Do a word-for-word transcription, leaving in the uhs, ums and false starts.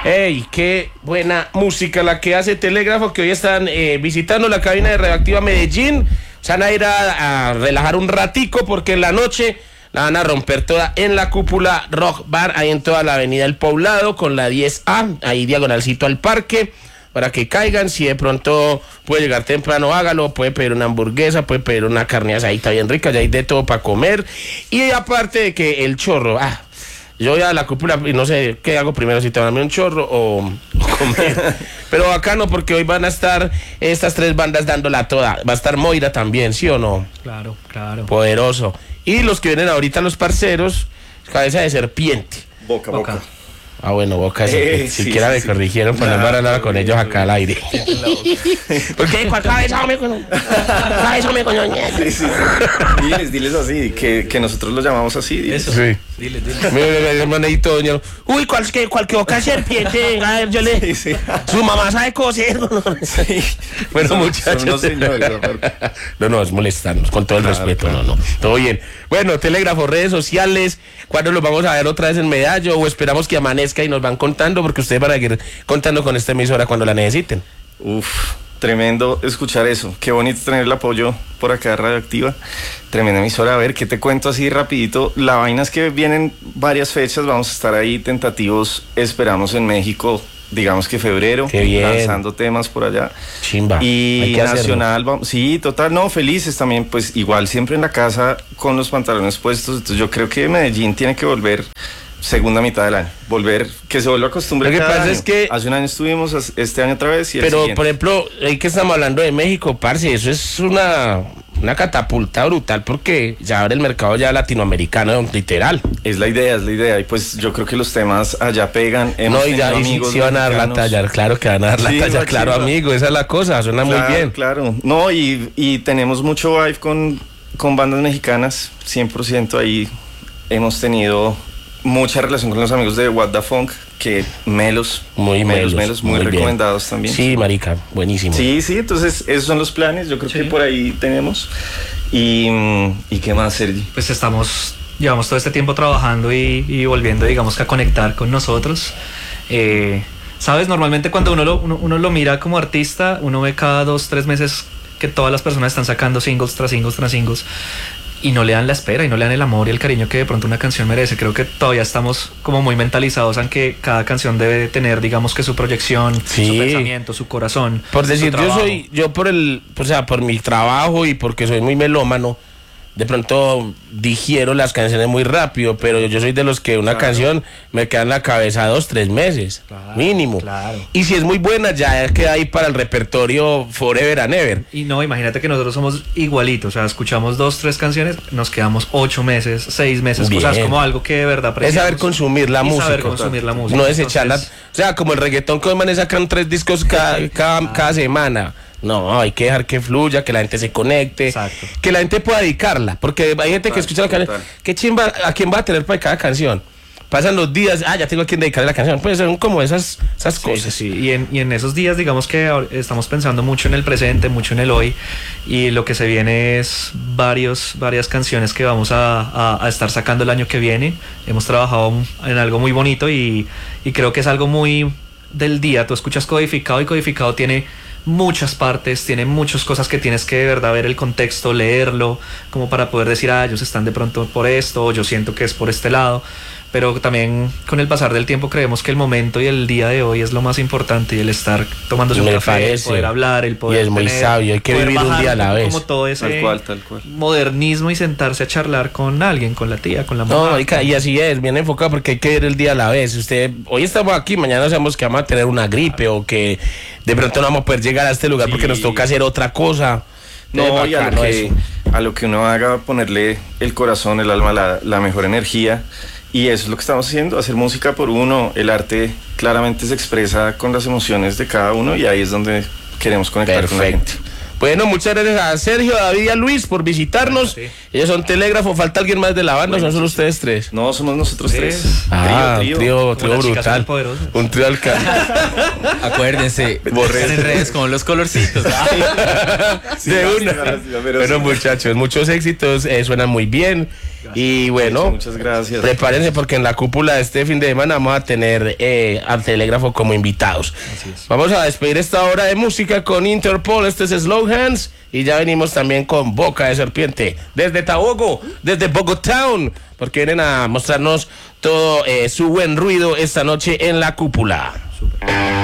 ¡Ey! ¡Qué buena música la que hace Telégrafo! Que hoy están eh, visitando la cabina de Radioactiva Medellín. Se van a ir a, a relajar un ratico porque en la noche la van a romper toda en la Cúpula Rock Bar, ahí en toda la avenida El Poblado, con la diez A, ahí diagonalcito al parque, para que caigan. Si de pronto puede llegar temprano, hágalo. Puede pedir una hamburguesa, puede pedir una carne asadita bien rica, ya hay de todo para comer. Y aparte de que el chorro, ah, yo voy a la cúpula y no sé qué hago primero, si tomarme un chorro o, o comer. Pero bacano porque hoy van a estar estas tres bandas dándola toda. Va a estar Moira también, ¿sí o no? Claro, claro. Poderoso. Y los que vienen ahorita, los parceros, Cabeza de Serpiente. Boca, boca. boca. Ah, bueno, Boca, eh, si siquiera sí, me sí, corrigieron para no hablar con ellos acá al aire. Porque cuál cabeza me coño. Cabeza me coño. Sí, sí, sí. Diles, diles así, que, que nosotros lo llamamos así. Diles. Eso. Sí. Diles, diles. Mira, hermanito, doña. Uy, cuál que cuál que Boca Serpiente. A ver, yo le. Sí, sí. Su mamá sabe coser. Sí. Bueno, son, muchachos. Son unos señores, no, no, es molestarnos, con todo el claro, respeto, claro. no, no. Todo bien. Bueno, Telégrafo, redes sociales. ¿Cuándo los vamos a ver otra vez en Medallo? O esperamos que amanezca y nos van contando, porque ustedes van a ir contando con esta emisora cuando la necesiten. Uf, tremendo escuchar eso. Qué bonito tener el apoyo por acá de Radioactiva. Tremenda emisora. A ver, ¿qué te cuento así rapidito? La vaina es que vienen varias fechas. Vamos a estar ahí tentativos. Esperamos en México, digamos que febrero. Qué bien. Lanzando temas por allá. Chimba. Y nacional, vamos, sí, total, no, felices también, pues igual siempre en la casa con los pantalones puestos. Entonces yo creo que Medellín tiene que volver segunda mitad del año, volver, que se vuelva a costumbre. Lo que pasa año. es que hace un año estuvimos, este año otra vez y el pero siguiente. Por ejemplo, ahí que estamos hablando de México, parce, eso es una una catapulta brutal porque ya abre el mercado ya latinoamericano, literal. Es la idea, es la idea, y pues yo creo que los temas allá pegan. Hemos no, y ya y sí van a dar la talla, claro que van a dar la sí, talla, claro, chiva. Amigo, esa es la cosa, suena claro, muy bien. Claro, no, y, y tenemos mucho vibe con, con bandas mexicanas, cien por ciento ahí hemos tenido mucha relación con los amigos de What the Funk, que melos, muy melos, melos, muy, muy recomendados bien. También. Sí, marica, buenísimo. Sí, sí, entonces esos son los planes, yo creo sí. que por ahí tenemos. Y, ¿y qué más, Sergi? Pues estamos, llevamos todo este tiempo trabajando y, y volviendo, digamos que a conectar con nosotros. Eh, Sabes, normalmente cuando uno lo, uno, uno lo mira como artista, uno ve cada dos, tres meses que todas las personas están sacando singles tras singles tras singles. Y no le dan la espera y no le dan el amor y el cariño que de pronto una canción merece. Creo que todavía estamos como muy mentalizados en que cada canción debe tener, digamos que su proyección, sí. su pensamiento, su corazón. Por decir, yo soy, yo por el, o sea, por mi trabajo y porque soy muy melómano, de pronto digiero las canciones muy rápido, pero yo soy de los que una claro. canción me queda en la cabeza dos, tres meses, claro, mínimo. Claro. Y si es muy buena, ya queda ahí para el repertorio forever and ever. Y no, imagínate que nosotros somos igualitos, o sea, escuchamos dos, tres canciones, nos quedamos ocho meses, seis meses, bien. O sea, es como algo que de verdad apreciamos. Es saber consumir la y música. saber consumir la música. No desecharla, entonces... o sea, como el reggaetón que los manes sacan tres discos cada, cada, ah. cada semana. No, hay que dejar que fluya, que la gente se conecte, exacto. que la gente pueda dedicarla, porque hay gente que escucha la canción, ¿qué chimba, a quién va a tener para cada canción? Pasan los días, ah, ya tengo a quien dedicarle la canción, pues son como esas, esas sí, cosas. Sí, y en, y en esos días, digamos que estamos pensando mucho en el presente, mucho en el hoy, y lo que se viene es varios, varias canciones que vamos a, a, a estar sacando el año que viene. Hemos trabajado en algo muy bonito y, y creo que es algo muy del día. Tú escuchas Codificado y Codificado tiene muchas partes, tiene muchas cosas que tienes que de verdad ver el contexto, leerlo, como para poder decir, ah, ellos están de pronto por esto, o yo siento que es por este lado. Pero también con el pasar del tiempo creemos que el momento y el día de hoy es lo más importante, y el estar tomándose un café, parece. El poder hablar, el poder y es muy tener, sabio, hay que vivir un día a la vez. Como todo ese tal cual, tal cual. modernismo y sentarse a charlar con alguien, con la tía, con la mamá. No, y, y así es, bien enfocado, porque hay que ver el día a la vez. Usted, hoy estamos aquí, mañana sabemos que vamos a tener una gripe o que de pronto no vamos a poder llegar a este lugar sí. porque nos toca hacer otra cosa. No, y a lo, que, a lo que uno haga, ponerle el corazón, el alma, la, la mejor energía. Y eso es lo que estamos haciendo, hacer música por uno. El arte claramente se expresa con las emociones de cada uno y ahí es donde queremos conectar Perfecto. Con la gente. Bueno, muchas gracias a Sergio, a David y a Luis por visitarnos. Sí. Ellos son Telégrafo. ¿Falta alguien más de la banda? Bueno, ¿son solo ustedes tres? No, somos nosotros sí. tres. Ah, trío, trío, trío brutal. Un trío al Acuérdense, borren en redes con los colorcitos. Sí, de una. Bueno, muchachos, muchos éxitos, eh, suenan muy bien. Gracias. Y bueno, muchas gracias. Prepárense porque en la cúpula de este fin de semana vamos a tener eh, al Telégrafo como invitados. Así es. Vamos a despedir esta hora de música con Interpol, este es Slow Hands, y ya venimos también con Boca de Serpiente, desde Tabogo, desde Bogotown, porque vienen a mostrarnos todo eh, su buen ruido esta noche en la cúpula. Súper.